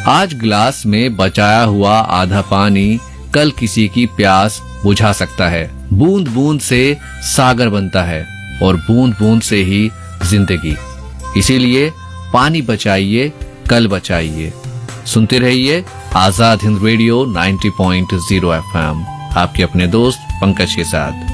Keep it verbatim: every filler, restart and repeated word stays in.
आज गिलास में बचाया हुआ आधा पानी कल किसी की प्यास बुझा सकता है। बूंद बूंद से सागर बनता है और बूंद बूंद से ही जिंदगी। इसीलिए पानी बचाइए, कल बचाइए। सुनते रहिए आजाद हिंद रेडियो नब्बे पॉइंट शून्य एफ एम, आपके अपने दोस्त पंकज के साथ।